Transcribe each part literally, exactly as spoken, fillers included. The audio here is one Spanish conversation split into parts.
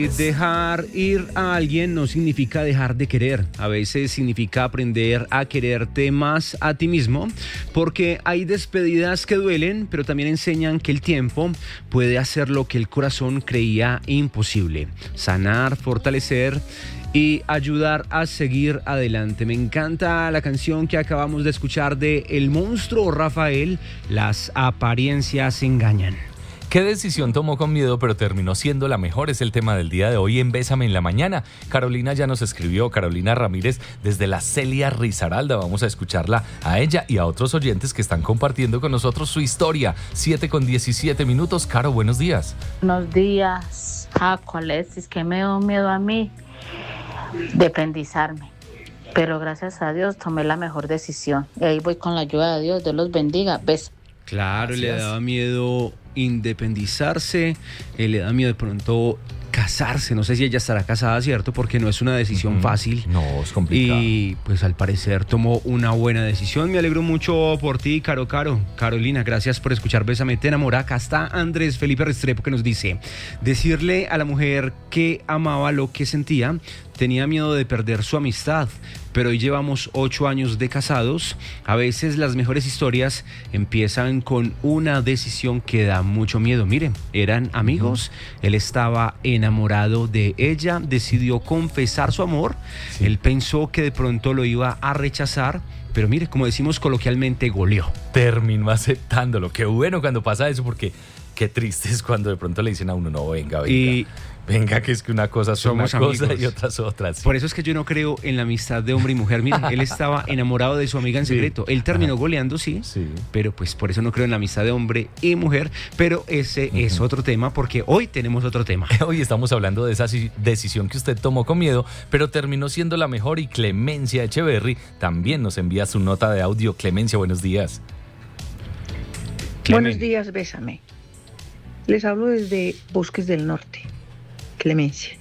Dejar ir a alguien no significa dejar de querer, a veces significa aprender a quererte más a ti mismo, porque hay despedidas que duelen, pero también enseñan que el tiempo puede hacer lo que el corazón creía imposible, sanar, fortalecer y ayudar a seguir adelante. Me encanta la canción que acabamos de escuchar de El Monstruo Rafael, Las apariencias engañan. ¿Qué decisión tomó con miedo pero terminó siendo la mejor? Es el tema del día de hoy en Bésame en la Mañana. Carolina ya nos escribió, Carolina Ramírez desde la Celia Risaralda. Vamos a escucharla a ella y a otros oyentes que están compartiendo con nosotros su historia. siete con diecisiete minutos. Caro, buenos días. Buenos días, Jaco, Alexis. ¿Qué me dio miedo a mí? Dependizarme. Pero gracias a Dios tomé la mejor decisión. Y ahí voy con la ayuda de Dios. Dios los bendiga. Besos. Claro, Gracias. Le daba miedo independizarse, eh, le da miedo de pronto casarse. No sé si ella estará casada, ¿cierto? Porque no es una decisión Mm, fácil. No, es complicado. Y pues al parecer tomó una buena decisión. Me alegro mucho por ti, Caro Caro. Carolina, gracias por escuchar Bésame, te enamora. Acá está Andrés Felipe Restrepo que nos dice: decirle a la mujer que amaba lo que sentía, tenía miedo de perder su amistad, pero hoy llevamos ocho años de casados. A veces las mejores historias empiezan con una decisión que da mucho miedo. Miren, eran amigos, uh-huh. Él estaba enamorado de ella, decidió confesar su amor, sí. Él pensó que de pronto lo iba a rechazar, pero mire, como decimos coloquialmente, goleó. Terminó aceptándolo. Qué bueno cuando pasa eso, porque qué triste es cuando de pronto le dicen a uno, no, venga, venga. Y Venga, que es que una cosa es una cosa y otras otras. Sí. Por eso es que yo no creo en la amistad de hombre y mujer. Miren, él estaba enamorado de su amiga en secreto. Sí. Él terminó Ajá. goleando, sí, sí, pero pues por eso no creo en la amistad de hombre y mujer. Pero ese uh-huh. es otro tema, porque hoy tenemos otro tema. Hoy estamos hablando de esa decisión que usted tomó con miedo, pero terminó siendo la mejor. Y Clemencia Echeverry también nos envía su nota de audio. Clemencia, buenos días. Clemen. Buenos días, Bésame. Les hablo desde Bosques del Norte. Clemencia.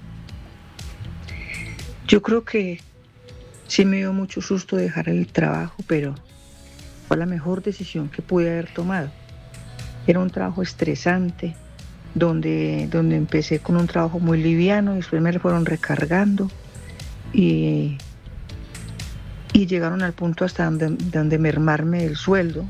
Yo creo que sí me dio mucho susto dejar el trabajo, pero fue la mejor decisión que pude haber tomado. Era un trabajo estresante, donde, donde empecé con un trabajo muy liviano y después me lo fueron recargando y, y llegaron al punto hasta donde, donde mermarme el sueldo,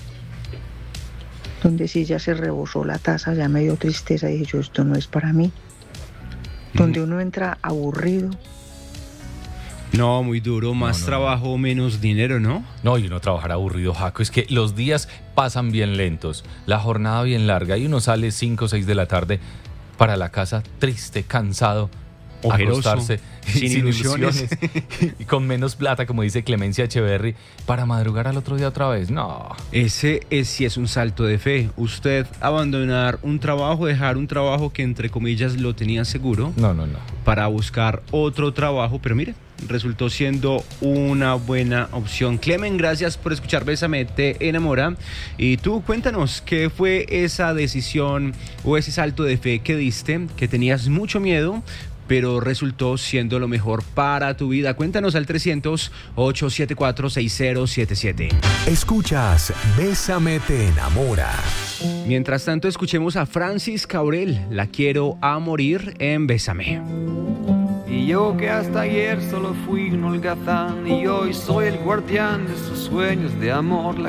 donde sí ya se rebosó la tasa, ya me dio tristeza y dije yo, esto no es para mí. Donde uno entra aburrido. No, muy duro, más no, no, trabajo, menos dinero, ¿no? No, y uno trabajar aburrido, Jaco, es que los días pasan bien lentos, la jornada bien larga y uno sale cinco o seis de la tarde para la casa triste, cansado, ojeroso, acostarse sin, sin ilusiones, ilusiones y con menos plata, como dice Clemencia Echeverry, para madrugar al otro día otra vez. No. Ese es, sí es un salto de fe. Usted abandonar un trabajo, dejar un trabajo que entre comillas lo tenía seguro. No, no, no. Para buscar otro trabajo, pero mire, resultó siendo una buena opción. Clemen, gracias por escuchar Bésame, te enamora. Y tú, cuéntanos, ¿qué fue esa decisión o ese salto de fe que diste, que tenías mucho miedo, pero resultó siendo lo mejor para tu vida? Cuéntanos al trescientos, ochocientos setenta y cuatro, sesenta setenta y siete. Escuchas Bésame te enamora. Mientras tanto, escuchemos a Francis Cabrel, La quiero a morir en Bésame. Y yo que hasta ayer solo fui un holgazán y hoy soy el guardián de sus sueños de amor. La